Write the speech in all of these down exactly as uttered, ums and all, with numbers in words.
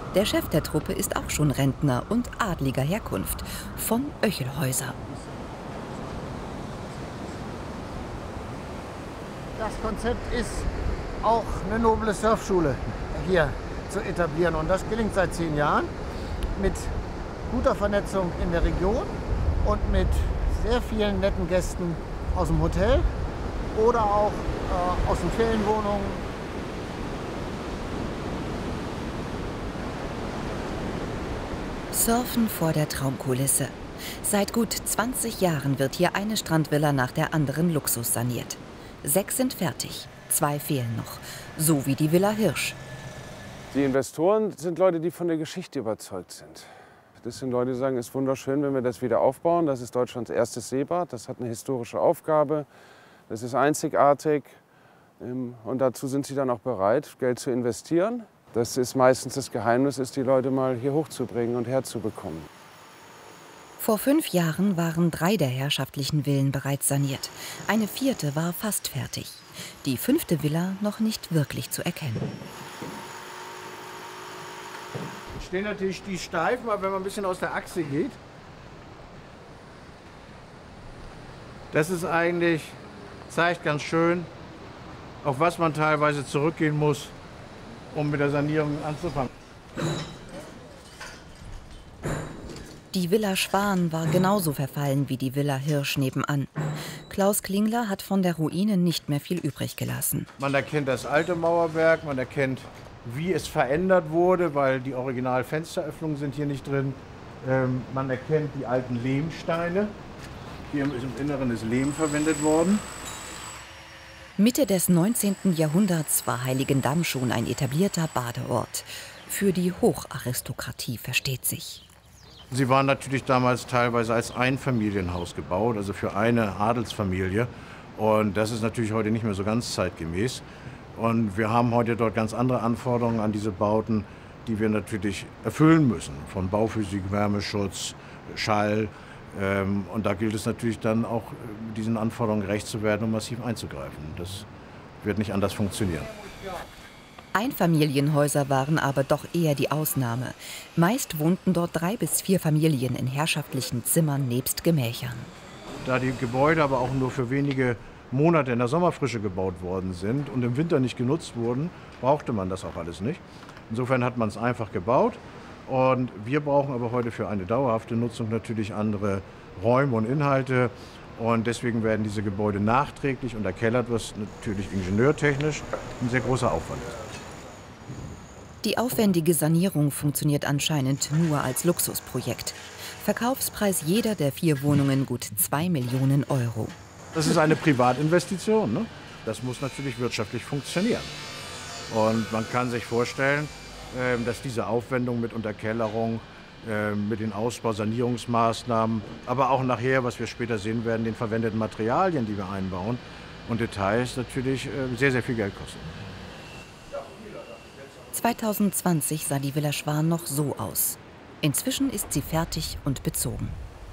Der Chef der Truppe ist auch schon Rentner und adliger Herkunft, von Oechelhäuser. Das Konzept ist, auch eine noble Surfschule hier zu etablieren. Und das gelingt seit zehn Jahren mit guter Vernetzung in der Region und mit sehr vielen netten Gästen aus dem Hotel oder auch äh, aus den Ferienwohnungen. Surfen vor der Traumkulisse. Seit gut zwanzig Jahren wird hier eine Strandvilla nach der anderen Luxus saniert. Sechs sind fertig, zwei fehlen noch, so wie die Villa Hirsch. Die Investoren sind Leute, die von der Geschichte überzeugt sind. Das sind Leute, die sagen, es ist wunderschön, wenn wir das wieder aufbauen. Das ist Deutschlands erstes Seebad, das hat eine historische Aufgabe, das ist einzigartig. Und dazu sind sie dann auch bereit, Geld zu investieren. Das ist meistens das Geheimnis, ist, die Leute mal hier hochzubringen und herzubekommen. Vor fünf Jahren waren drei der herrschaftlichen Villen bereits saniert. Eine vierte war fast fertig. Die fünfte Villa noch nicht wirklich zu erkennen. Stehen natürlich die steif, aber wenn man ein bisschen aus der Achse geht, das ist eigentlich, zeigt ganz schön, auf was man teilweise zurückgehen muss, um mit der Sanierung anzufangen. Die Villa Schwan war genauso verfallen wie die Villa Hirsch nebenan. Klaus Klingler hat von der Ruine nicht mehr viel übrig gelassen. Man erkennt das alte Mauerwerk, man erkennt, wie es verändert wurde, weil die Original-Fensteröffnungen sind hier nicht drin. Ähm, man erkennt die alten Lehmsteine. Hier ist im Inneren ist Lehm verwendet worden. Mitte des neunzehnten Jahrhunderts war Heiligendamm schon ein etablierter Badeort. Für die Hocharistokratie, versteht sich. Sie waren natürlich damals teilweise als Einfamilienhaus gebaut, also für eine Adelsfamilie. Und das ist natürlich heute nicht mehr so ganz zeitgemäß. Und wir haben heute dort ganz andere Anforderungen an diese Bauten, die wir natürlich erfüllen müssen. Von Bauphysik, Wärmeschutz, Schall. Und da gilt es natürlich dann auch, diesen Anforderungen gerecht zu werden und massiv einzugreifen. Das wird nicht anders funktionieren. Einfamilienhäuser waren aber doch eher die Ausnahme. Meist wohnten dort drei bis vier Familien in herrschaftlichen Zimmern nebst Gemächern. Da die Gebäude aber auch nur für wenige Monate in der Sommerfrische gebaut worden sind und im Winter nicht genutzt wurden, brauchte man das auch alles nicht. Insofern hat man es einfach gebaut. Und wir brauchen aber heute für eine dauerhafte Nutzung natürlich andere Räume und Inhalte. Und deswegen werden diese Gebäude nachträglich unterkellert, was natürlich ingenieurtechnisch ein sehr großer Aufwand ist. Die aufwendige Sanierung funktioniert anscheinend nur als Luxusprojekt. Verkaufspreis jeder der vier Wohnungen gut zwei Millionen Euro. Das ist eine Privatinvestition, ne? Das muss natürlich wirtschaftlich funktionieren. Und man kann sich vorstellen, dass diese Aufwendung mit Unterkellerung, mit den Ausbau-, Sanierungsmaßnahmen, aber auch nachher, was wir später sehen werden, den verwendeten Materialien, die wir einbauen und Details natürlich sehr, sehr viel Geld kosten. zweitausendzwanzig sah die Villa Schwan noch so aus. Inzwischen ist sie fertig und bezogen.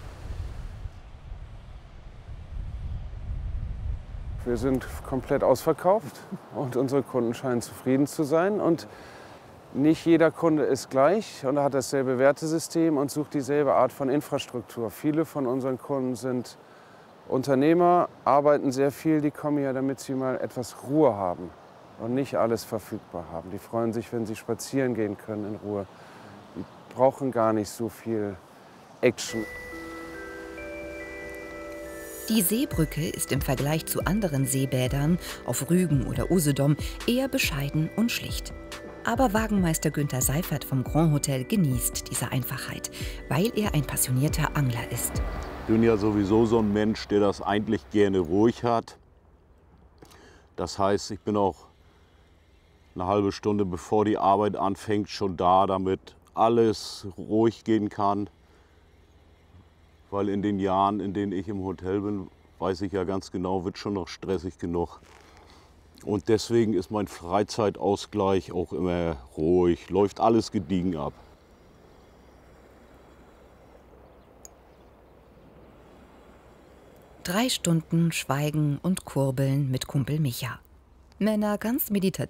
Wir sind komplett ausverkauft und unsere Kunden scheinen zufrieden zu sein. Und nicht jeder Kunde ist gleich und hat dasselbe Wertesystem und sucht dieselbe Art von Infrastruktur. Viele von unseren Kunden sind Unternehmer, arbeiten sehr viel, die kommen hier, damit sie mal etwas Ruhe haben und nicht alles verfügbar haben. Die freuen sich, wenn sie spazieren gehen können in Ruhe. Die brauchen gar nicht so viel Action. Die Seebrücke ist im Vergleich zu anderen Seebädern auf Rügen oder Usedom eher bescheiden und schlicht. Aber Wagenmeister Günther Seifert vom Grand Hotel genießt diese Einfachheit, weil er ein passionierter Angler ist. Ich bin ja sowieso so ein Mensch, der das eigentlich gerne ruhig hat. Das heißt, ich bin auch eine halbe Stunde bevor die Arbeit anfängt schon da, damit alles ruhig gehen kann. Weil in den Jahren, in denen ich im Hotel bin, weiß ich ja ganz genau, wird schon noch stressig genug. Und deswegen ist mein Freizeitausgleich auch immer ruhig, läuft alles gediegen ab. Drei Stunden Schweigen und Kurbeln mit Kumpel Micha. Männer ganz meditativ